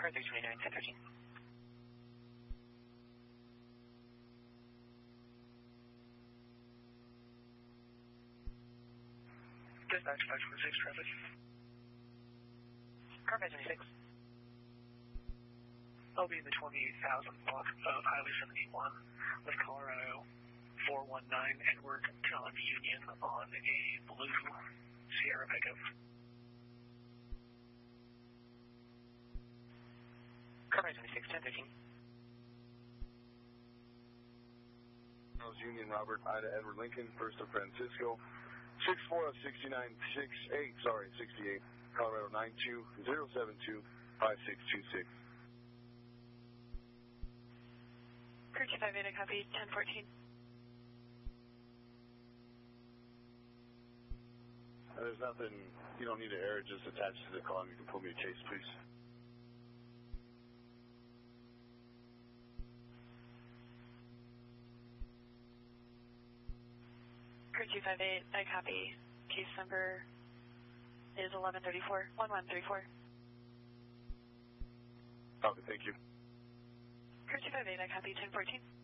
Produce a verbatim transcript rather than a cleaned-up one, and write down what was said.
Car three twenty-nine, ten thirteen. Dispatch five twenty-six traffic. Car five twenty-six. I'll be in the twenty-eight thousand block of Highway seventy-one with Colorado four one nine Edward John Union on a blue Sierra pickup. Car five twenty-six, ten thirteen. Union Robert Ida Edward Lincoln, First of Francisco, six four of sixty-nine sixty-eight, sorry, sixty-eight, Colorado nine two zero seven two five six two six. Crew two five eight, I copy, ten fourteen. Uh, there's nothing, you don't need to air it, just attach to the column. You can pull me a chase, please. Crew two five eight, I copy. Case number is eleven thirty-four, one one three four. Copy, thank you. Crew two five eight, I copy, ten fourteen.